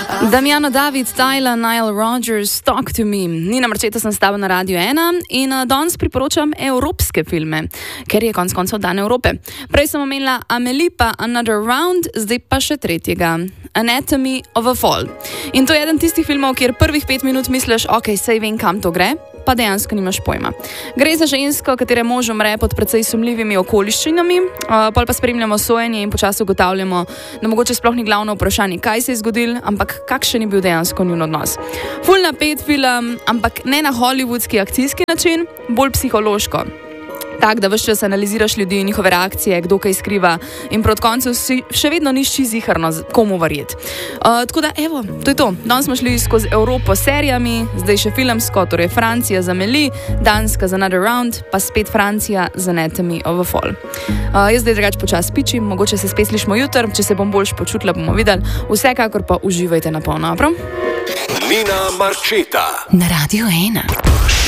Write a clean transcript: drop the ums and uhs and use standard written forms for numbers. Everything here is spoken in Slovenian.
Damjano David, Tyler, Nile Rodgers, Talk to Me. Nina Marčeta sem stava na Radio 1 in danes priporočam evropske filme, ker je konec koncev dan Evrope. Prej sem omenila Amelie pa Another Round, zdaj pa še tretjega, Anatomy of a Fall. In to je eden tistih filmov, kjer prvih 5 minut misliš, ok, sej vem, kam to gre, pa dejansko nimaš pojma. Gre za žensko, katere mož umre pod precej sumljivimi okoliščinami, pol pa spremljamo sojenje in počasi ugotavljamo, da mogoče sploh ni glavno vprašanje, kaj se je zgodil, ampak kakšen je bil dejansko njun odnos. Ful napet film, ampak ne na hollywoodski akcijski način, bolj psihološko. Tak, da ves čas analiziraš ljudi, njihove reakcije, kdo kaj skriva in proti koncu si še vedno nišči ziharno, komu verjeti. Tako da, evo, to je to. Danes smo šli skozi Evropo s serijami, zdaj še filmsko, torej Francija za Amelie, Danska za Another Round, pa spet Francija za Anatomy of a Fall. Jaz zdaj drugače počas pičim, mogoče se spet slišimo jutr, če se bom boljš počutila, bomo videli. Vsekakor pa uživajte na polno, prav? Nina Marčeta na Radio 1.